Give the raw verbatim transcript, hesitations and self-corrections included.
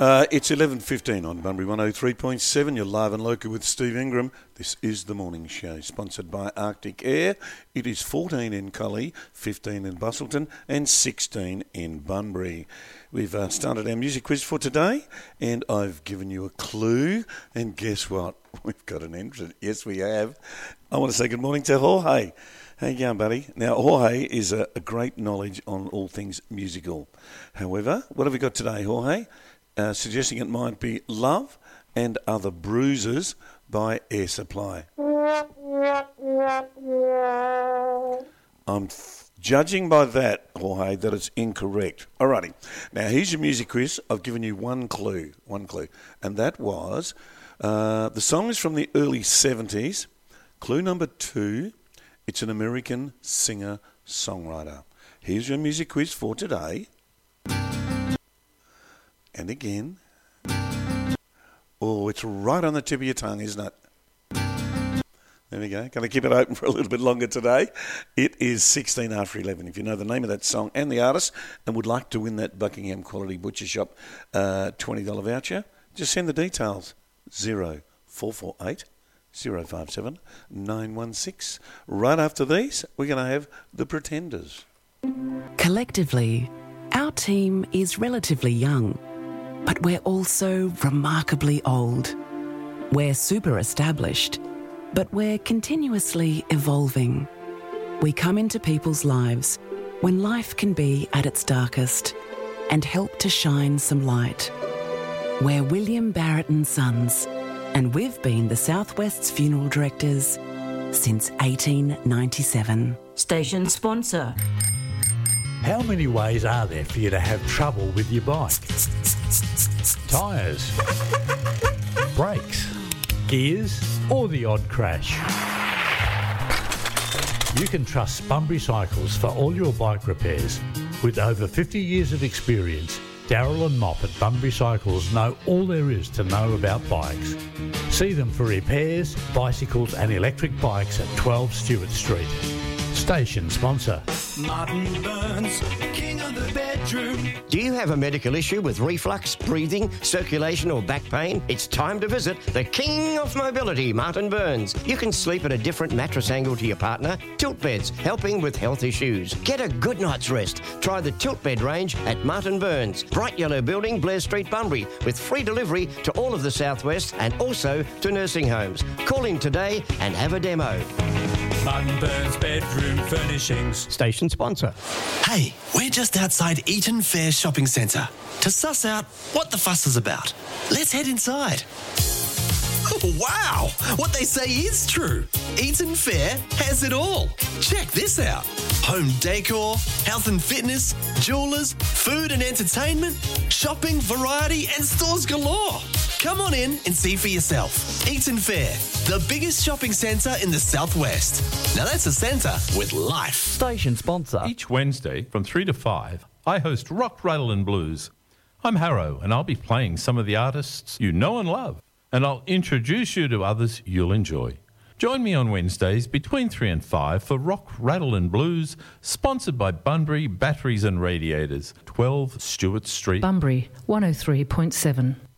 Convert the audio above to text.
Uh, it's eleven fifteen on Bunbury one oh three point seven. You're live and local with Steve Ingram. This is the morning show, sponsored by Arctic Air. It is fourteen in Collie, fifteen in Bustleton, and sixteen in Bunbury. We've uh, started our music quiz for today, and I've given you a clue. And guess what? We've got an entrant. Yes, we have. I want to say good morning to Jorge. How you going, buddy? Now, Jorge is a, a great knowledge on all things musical. However, what have we got today, Jorge? Uh, suggesting it might be Love and Other Bruises by Air Supply. I'm f- judging by that, Jorge, that it's incorrect. Alrighty. Now, here's your music quiz. I've given you one clue, one clue, and that was uh, the song is from the early seventies. Clue number two, it's an American singer-songwriter. Here's your music quiz for today. And again. Oh, it's right on the tip of your tongue, isn't it? There we go. Going to keep it open for a little bit longer today. It is sixteen after eleven. If you know the name of that song and the artist and would like to win that Buckingham Quality Butcher Shop uh, twenty dollars voucher, just send the details. zero four four eight zero five seven nine one six. Right after these, we're going to have The Pretenders. Collectively, our team is relatively young, but we're also remarkably old. We're super established, but we're continuously evolving. We come into people's lives when life can be at its darkest and help to shine some light. We're William Barrett and Sons, and we've been the Southwest's funeral directors since eighteen ninety-seven. Station sponsor. How many ways are there for you to have trouble with your bike? Tyres, brakes, gears, or the odd crash? You can trust Bunbury Cycles for all your bike repairs. With over fifty years of experience, Darryl and Mop at Bunbury Cycles know all there is to know about bikes. See them for repairs, bicycles and electric bikes at twelve Stewart Street. Station sponsor. Martin Burns, king of the bedroom. Do you have a medical issue with reflux, breathing, circulation or back pain? It's time to visit the king of mobility, Martin Burns. You can sleep at a different mattress angle to your partner. Tilt beds, helping with health issues. Get a good night's rest. Try the tilt bed range at Martin Burns. Bright yellow building, Blair Street, Bunbury, with free delivery to all of the Southwest and also to nursing homes. Call him today and have a demo. Martin Burns Bedroom Furnishings. Station sponsor. Hey, we're just outside Eaton Fair Shopping Centre to suss out what the fuss is about. Let's head inside. Oh, wow! What they say is true. Eaton Fair has it all. Check this out. Home decor, health and fitness, jewellers, food and entertainment, shopping, variety and stores galore. Come on in and see for yourself. Eaton Fair, the biggest shopping centre in the Southwest. Now that's a centre with life. Station sponsor. Each Wednesday from three to five, I host Rock, Rattle and Blues. I'm Harrow and I'll be playing some of the artists you know and love, and I'll introduce you to others you'll enjoy. Join me on Wednesdays between three and five for Rock, Rattle and Blues, sponsored by Bunbury Batteries and Radiators, twelve Stewart Street. Bunbury one oh three point seven.